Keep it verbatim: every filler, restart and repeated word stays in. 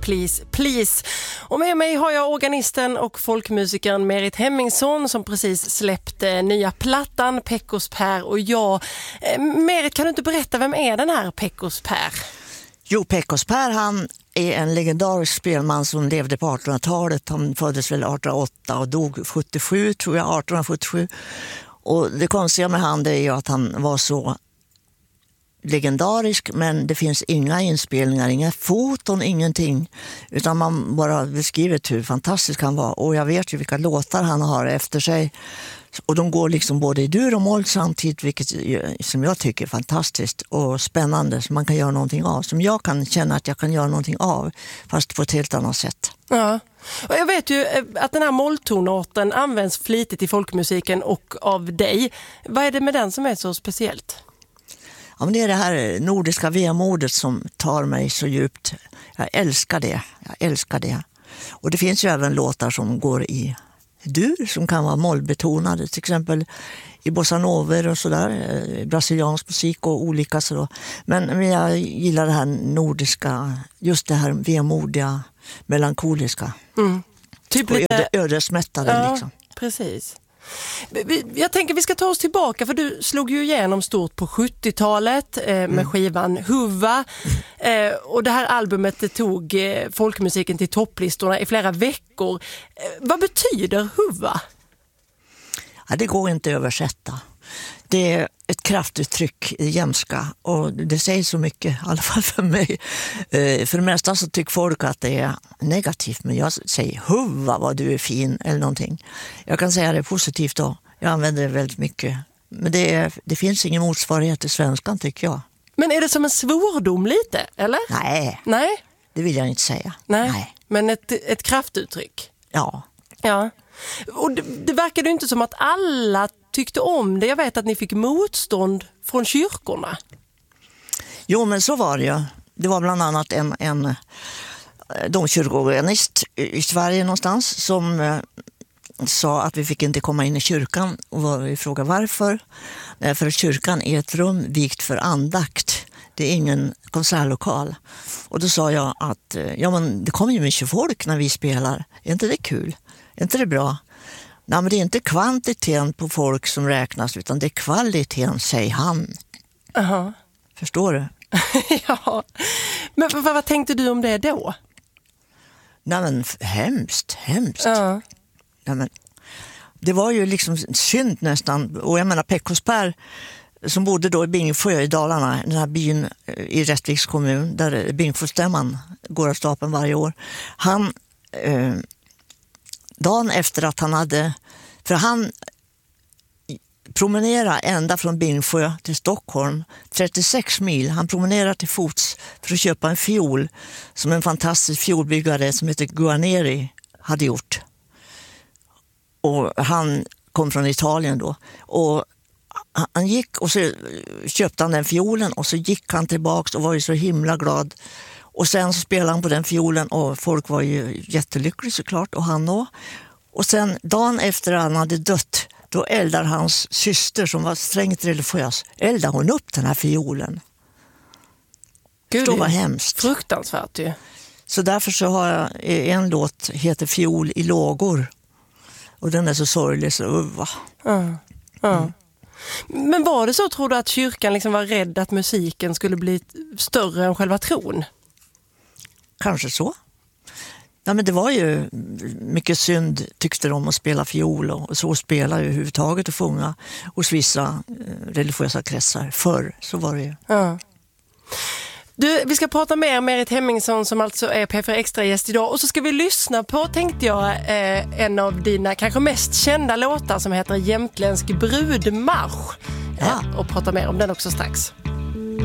Please, Please. Och med mig har jag organisten och folkmusikern Merit Hemmingsson som precis släppte nya plattan Pekkos Per och jag. Merit, kan du inte berätta, vem är den här Pekkos Per? Jo, Pekkos Per, han är en legendarisk spelman som levde på artonhundratalet. Han föddes väl arton noll åtta och dog sjuttiosju, tror jag, arton sjuttiosju. Och det konstiga med han är ju att han var så legendarisk, men det finns inga inspelningar, inga foton, ingenting. Utan man bara beskriver hur fantastisk han var. Och jag vet ju vilka låtar han har efter sig. Och de går liksom både i dur och moll samtidigt, vilket som jag tycker är fantastiskt och spännande, som man kan göra någonting av. Som jag kan känna att jag kan göra någonting av, fast på ett helt annat sätt. Ja, och jag vet ju att den här molltonarten används flitigt i folkmusiken och av dig. Vad är det med den som är så speciellt? Ja, men det är det här nordiska vemodet som tar mig så djupt. Jag älskar det. Jag älskar det. Och det finns ju även låtar som går i dur, som kan vara mollbetonade. Till exempel i bossa nover och sådär. Brasiliansk musik och olika så. Men, men jag gillar det här nordiska, just det här vemodiga, melankoliska. Mm. Typ och lite ödesmättade ja, liksom. Precis. Jag tänker vi ska ta oss tillbaka, för du slog ju igenom stort på sjuttiotalet eh, med mm. skivan Huva eh, och det här albumet det tog eh, folkmusiken till topplistorna i flera veckor. Eh, vad betyder Huva? Ja, det går inte att översätta. Det är ett kraftuttryck i jämska och det säger så mycket, i alla fall för mig. Eh, för det mesta så tycker folk att det är negativt, men jag säger huva vad du är fin eller någonting. Jag kan säga det positivt då. Jag använder det väldigt mycket. Men det, är, det finns ingen motsvarighet i svenskan, tycker jag. Men är det som en svordom lite, eller? Nej, Nej? Det vill jag inte säga. Nej, Nej. Men ett, ett kraftuttryck? Ja. Ja. Och det, det verkade ju inte som att alla tyckte om det. Jag vet att ni fick motstånd från kyrkorna. Jo, men så var det ju. Det var bland annat en, en domkyrkoorganist i Sverige någonstans som eh, sa att vi fick inte komma in i kyrkan. Och vi frågade varför. För att kyrkan är ett rum vikt för andakt. Det är ingen konsertlokal. Och då sa jag att ja, men det kommer ju mycket folk när vi spelar. Är inte det kul? Är inte det bra? Nej, men det är inte kvantiteten på folk som räknas, utan det är kvaliteten, säger han. Uh-huh. Förstår du? Ja. Men vad, vad tänkte du om det då? Nej, men hemskt, hemskt. Uh-huh. Nej, men det var ju liksom synd nästan. Och jag menar Pekkos Per som bodde då i Bingsjö i Dalarna, den här byn i Rättviks kommun där Bingsjöstämman går av stapeln varje år. Han, eh, dagen efter att han hade, för han promenerade ända från Bingsjö till Stockholm, trettiosex mil. Han promenerade till fots för att köpa en fiol som en fantastisk fiolbyggare som heter Guarneri hade gjort. Och han kom från Italien då. Och han gick och så köpte han den fiolen och så gick han tillbaks och var ju så himla glad. Och sen så spelade han på den fiolen och folk var ju jättelyckliga såklart och han då. Och sen dagen efter han hade dött, då eldar hans syster som var strängt religiös, eldar hon upp den här fiolen. Gud, det var hemskt. Fruktansvärt ju. Så därför så har jag en låt heter Fiol i lågor. Och den är så sorglig så uva. Ja, ja. Mm. Men var det så, tror du, att kyrkan liksom var rädd att musiken skulle bli större än själva tron? Kanske så. Ja, men det var ju mycket synd tyckte de att spela fiol och så spela ju överhuvudtaget och sjunga hos vissa religiösa kretsar. Förr så var det ju. Ja. Du, vi ska prata mer med Merit Hemmingsson som alltså är P fyra Extra-gäst idag. Och så ska vi lyssna på, tänkte jag, eh, en av dina kanske mest kända låtar som heter Jämtländsk brudmarsch. Ja. Eh, och prata mer om den också strax.